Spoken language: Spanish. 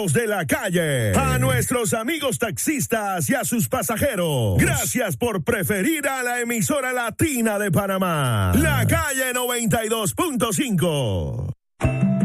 de la calle, a nuestros amigos taxistas y a sus pasajeros, gracias por preferir a la emisora latina de Panamá, La Calle 92.5.